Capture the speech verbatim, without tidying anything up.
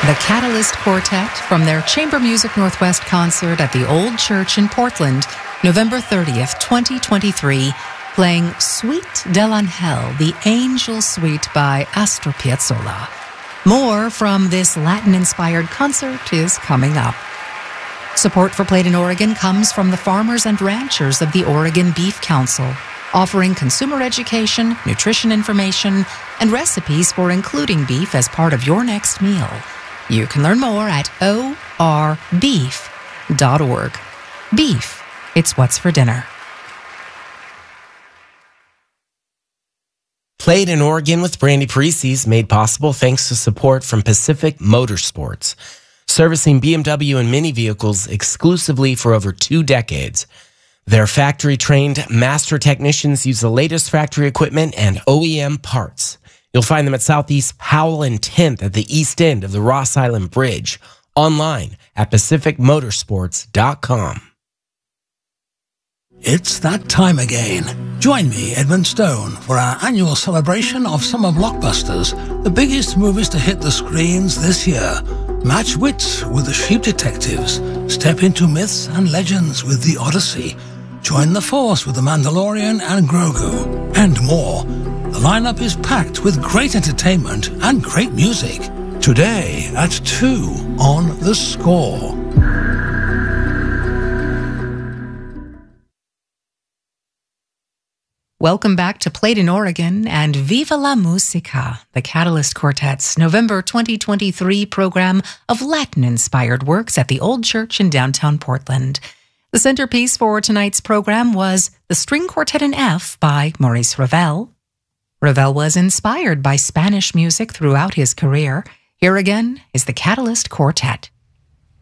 The Catalyst Quartet from their Chamber Music Northwest concert at the Old Church in Portland, November thirtieth, twenty twenty-three, playing Suite dell'Angel, the Angel Suite by Astor Piazzolla. More from this Latin-inspired concert is coming up. Support for Played in Oregon comes from the farmers and ranchers of the Oregon Beef Council, offering consumer education, nutrition information, and recipes for including beef as part of your next meal. You can learn more at o r beef dot org. Beef, it's what's for dinner. Played in Oregon with Brandy Parisi is made possible thanks to support from Pacific Motorsports, servicing B M W and Mini vehicles exclusively for over two decades. Their factory-trained master technicians use the latest factory equipment and O E M parts. You'll find them at Southeast Powell and tenth at the east end of the Ross Island Bridge. Online at pacific motorsports dot com. It's that time again. Join me, Edmund Stone, for our annual celebration of summer blockbusters, the biggest movies to hit the screens this year. Match wits with the Sheep Detectives. Step into myths and legends with The Odyssey. Join the Force with The Mandalorian and Grogu. And more. The lineup is packed with great entertainment and great music. Today at two on The Score. Welcome back to Played in Oregon and Viva la Musica, the Catalyst Quartet's November twenty twenty-three program of Latin-inspired works at the Old Church in downtown Portland. The centerpiece for tonight's program was the String Quartet in F by Maurice Ravel. Ravel was inspired by Spanish music throughout his career. Here again is the Catalyst Quartet.